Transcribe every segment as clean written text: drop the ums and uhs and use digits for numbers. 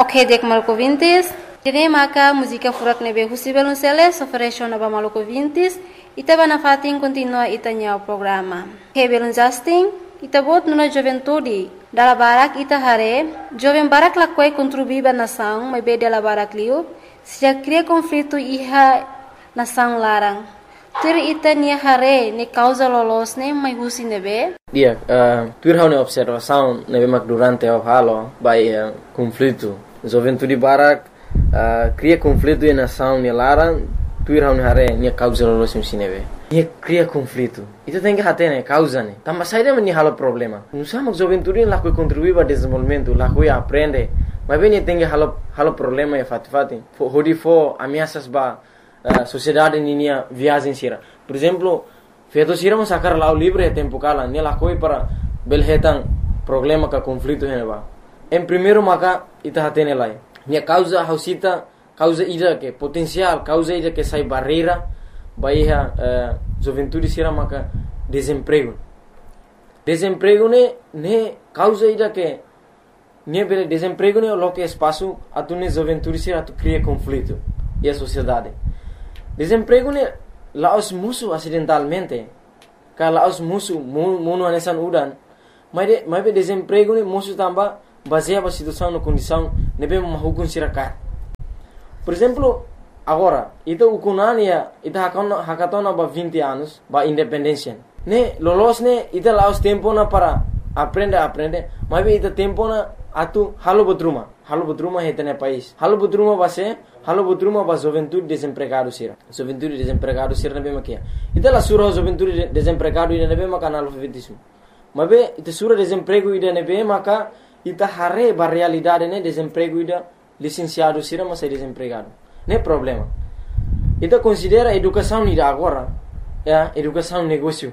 Ok, dek maluco vintis. Dine maka música furak nebe husibel nuseles ofereció naba maluco vintis. Ita bana fatin continua itanya o programa. Hebelun Justin, ita bot nuna juventude. Dala barak ita hare, jovem barak lakwai contribuiba nação, mas be dala barak liu. Se já cria conflito iha nação larang. Tur ita nia hare ne causa lolos ne mai husi nebe. Dia, tur hau ne observação nebe mak durante o halo by conflito. Juventude barak cria conflito e nação ne larang. Tur hau ne hare nia causa lolos nebe. Nia cria conflito. Ita tem que hate ne causa ne. Tamba saída me ni halo problema. Nusa mak juventude lá que contribui para desenvolvimento, lá que aprende. Mas bem tem que halo problema e fati. Hodi fo ameaças ba sociedade ninia viagem sira. Por exemplo, feito sira mas sacar lá o livro é tempo cala, ne lá coi para belhetan problema ka conflito heneba. Em primeiro maka ita hatene lá. Nia causa hausita, causa ida que potencial, causa ida que sai barreira, baia juventude sira maka desemprego. Desemprego ne causa ida que ne bele desemprego ne lo que espaço atune juventude sira tu cria conflito e a sociedade. Desemprego ne laos musuh acidentalmente. Ka laos musuh muno anesan udan. Mas be desemprego ne musuh tamba baseado a situação no condição nebe mahukun siraka. Por exemplo, agora, ita ukunania ita hakatona ba 20 anos ba independência. Ne lolos ne ita laos tempo na para aprende, mas be ita tempo na atu halo botruma hetene país. Halo botruma ba juventude desempregado sira. Juventude desempregado sira nebe makia. Ita la sura juventude desempregado ida nebe maka analfabetismo. Mabe ita sura desemprego ida nebe maka ita hare ba realidade ne desemprego ida licenciado sira mas é desempregado. Ne problema. Ita considera educação ida agora, educação negócio.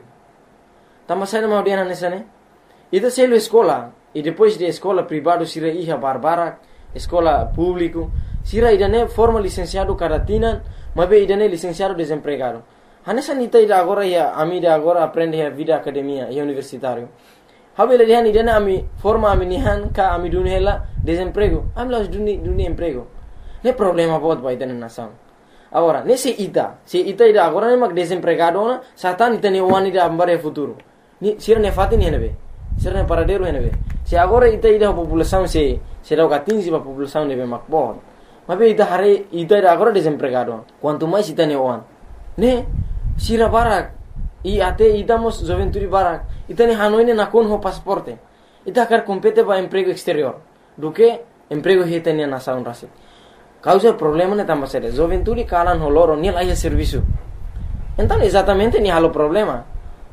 Tama sai na audiana nessa ne. Ita selo escola e depois de escola privado sira iha barbara, escola público sira idane forma licenciado karatina, mabe idane licenciado desempregado. Hanessa nita ida agora ya amida agora aprende a vida academia e universitário. Habele dihan idane ami forma ami nihan ka ami dunhela desemprego. Amlas duni emprego. Ne problema bot ba idane nação. Agora, se ita ida agora ne mak desempregado na satan itane wani da ambare futuro. Ni sira ne fatin henebe. Sira ne paradero henebe. Se agora ita ida população se dá o 15 para a população nebe mak bot. Mas ita hare ita ida agora desempregado. Quanto mais ita ne wan. Ne sira barak e até idamos juventude barak. Ita ne hanoi ne nakon ho pasaporte. Ita quer competir para emprego exterior. Do que emprego hita ne nação rasi. Causa problema ne tamba sere. Juventude kalan ho loro ni laia serviço. Então exatamente ni halo problema.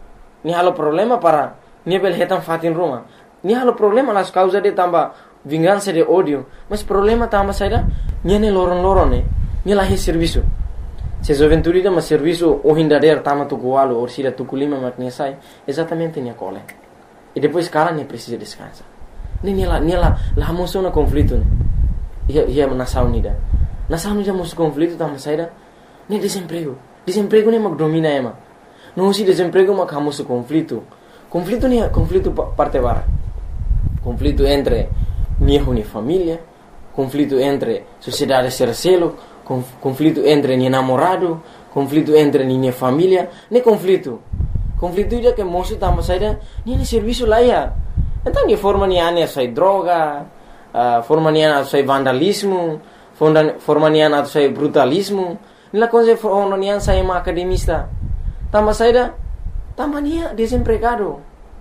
Ni halo problema para ni belhetan fatin Roma. Ni halo problema las causa de tamba vingança de ódio, mas problema tamba saída niane loron ne ni lahi serviço. Se juventude mas serviço o hindader tama tu gualo ou sira tu kulima maknia sai, exatamente ni cole. E depois cara nem precisa descansar. Ni la moção na conflito ne. Ia nação unida. Nação unida moção conflito tamba saída ni desemprego. Desemprego ne mak domina ema. Não se desemprego mak hamoso conflito. Conflito ni conflito parte bara. Conflito entre minha família, conflito entre sociedade sercelo, conflito entre minha namorado, conflito entre minha família, ne conflito ida que moço tamo saída, nem serviço lá ia. Então que forma ni ane sai droga, forma ni ane sai vandalismo, forma ni ane sai brutalismo, nila coisa forma ni ane sai academista. Tamo saída, tamo nia desempregado.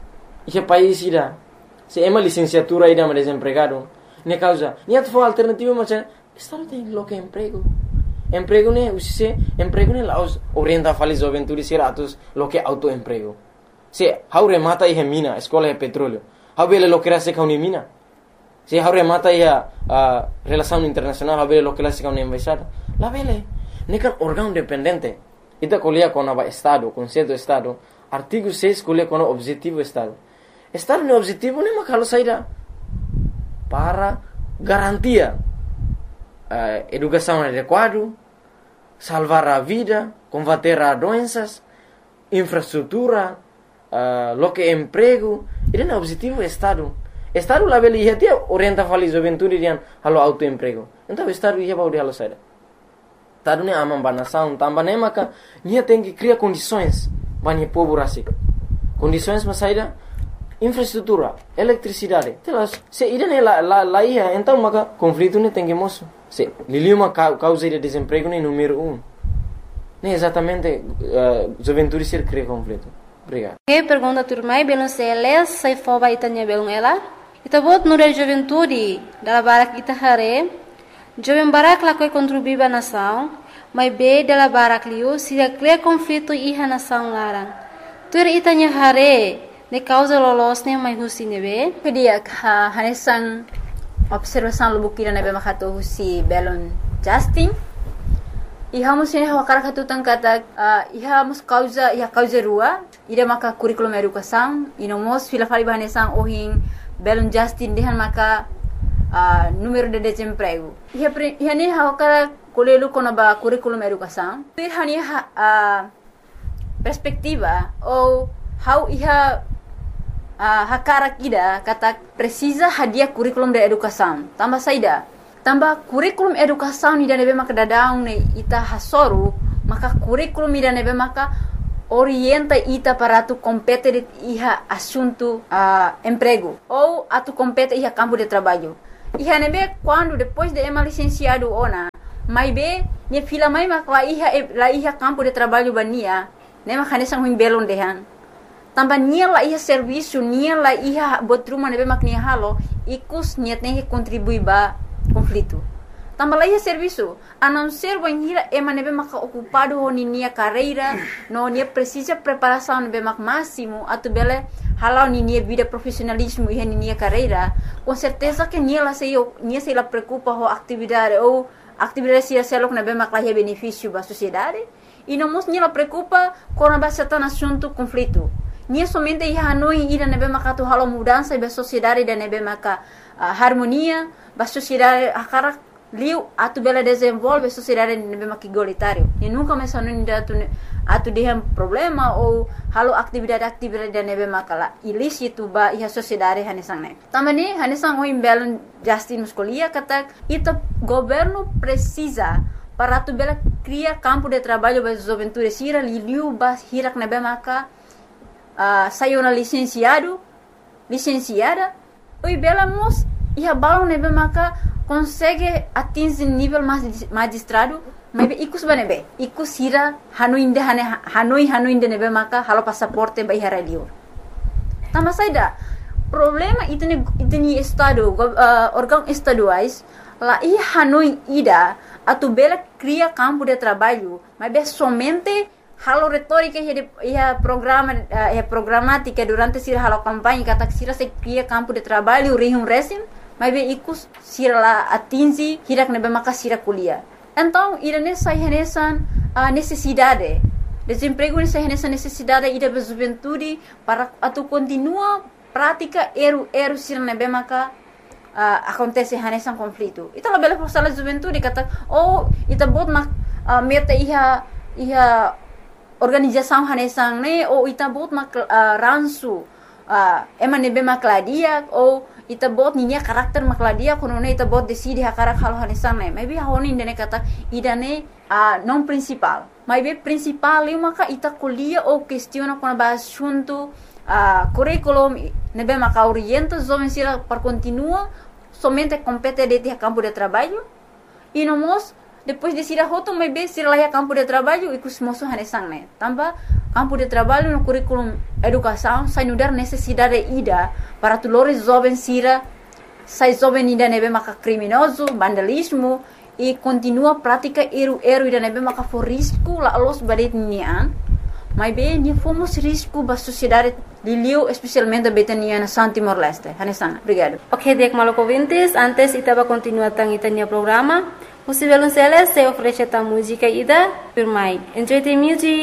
Ike país ida. Se ema licenciatura ida ma desempregado. Ne causa, ni atfo alternativa macam estado tem lo que emprego. Emprego ne usise emprego ne laos orienta fali juventude siratus lo que autoemprego. Se haure mata ihe mina, escola é petróleo. Habele lo que se kauni mina. Se haure mata ia relação internacional, habele lo que se kauni embaixada. La vele, ne kan órgão dependente. Ita colia com a estado, conceito estado. Artigo 6 colia com o objetivo estado. Estado no objetivo ne makalo saída para garantia educação adequada, salvar a vida, combater as doenças, infraestrutura, lo que é emprego. Ele é o objetivo do Estado. Estado lá beli ia dia orienta fali juventude dian halo autoemprego. Então estado ia baudi halo saída. Estado ne amam banação, tambah ne maka nia tem que criar condições bani povo rasik. Condições mas saída infraestrutura, eletricidade. Telas, se ida ne lá ia, então maka conflito ne tem que moço. Se lili uma causa de desemprego ne número 1. Ne exatamente juventude ser cria conflito. Obrigado. Que pergunta turmai belum seles sai foba itanya belum ela. Ita bot nura juventude dala barak ita hare. Jovem barak la koi contribui ba nação, mas be dala barak liu sira cria conflito iha nação larang. Tur itanya hare ne causa lolos ne mai husi nebe. Kedia hanesan observação lubukira nebe makato husi belon Justin. Iha musine hawakara katutang kata iha mus causa rua ida maka curriculum educação ino mos fila fali bahanesan ohin belon Justin dehan maka número de desemprego iha ne hawakara kolelu kono ba curriculum educação ir hani perspectiva ou how iha hakara kida kata precisa hadiah curriculum de educação tambah saida tambah kurikulum educação ida nebe maka dadaung ne ita hasoru maka kurikulum ida nebe maka orienta ita para tu compete iha assunto emprego ou atu compete iha campo de trabalho iha nebe quando depois de ema licenciado ona mai be ne fila mai maka la iha campo de trabalho bania ne maka nesang huim belon dehan tambah nia la iha serviço nia la iha botruma nebe mak nia halo ikus niat ne contribui ba conflito. Tambah lagi serviço, a não ser banhira ema nebe maka ocupado honi nia carreira, no nia precisa preparação nebe mak máximo, atu bele halau ni nia vida profissionalismo e nia carreira, com certeza que nia se la preocupa ho atividade ou atividade se selok nebe mak lah benefício ba sociedade, e não mos nia la preocupa com a certain assunto conflito. Nia somente ia hanoi ida nebe maka tu halau mudança ba sociedade da nebe maka harmonia ba sociedade akara liu atu bela desenvolve a sociedade nebe mak igualitário e nunca mais hanoi atu dehem problema ou halo atividade da nebe makala ilícito ba iha sociedade hanesang ne tamani hanesang o imbelon Justin muscolia kata ita governo precisa para atu bela cria campo de trabalho ba juventude sira liu ba hirak nebe maka sayona licenciada oi bela mos iha balon nebe maka consegue atingir nível magistrado mas ikus banebe ikus hira hanoi inde nebe maka halo passaporte ba iha radio tambah saida problema itni estado órgão estaduais la iha hanoi ida atu bela cria campo de trabalho mas somente halo retórica ia programática durante sira halo campanha kata sira se cria campo de trabalho rihum resim mas ikus sira la atingi hirak nebe maka sira kuliah então irane sai hanesan necessidade desemprego ne sai hanesan necessidade ida ba juventude para atu continua prática eru sira nebe maka acontece hanesan conflito ita la bela forsala juventude kata ita bot mak meta iha organização hanesang ne ou ita bot mak ransu ema nebe makladia ou ita bot ninya karakter makladia kono ne ita bot decide hakarak halo hanesang ne maybe honi ne kata idane non principal maybe principal eu maka ita kuliah ou questiona kono ba assunto curriculum nebe maka orienta jovem sira para continua somente compete de campo de trabalho e no mos depois de sira hoto maybe sira lá campo de trabalho e kus moso hanesang ne tambah campo de trabalho no curriculum educação sai nudar necessidade ida para tulores jovem sira sai jovem ida nebe maka criminoso vandalismo e continua prática eru ida nebe maka for risco la los badet nian mas bem ni fomos risco ba sociedade liliu especialmente betania na Timor Leste hanesang obrigado. Ok, dek maloko vintes antes itaba continua tang itania programa. Musivelun Celes se oferece ta música ida firmai. Enjoy the music.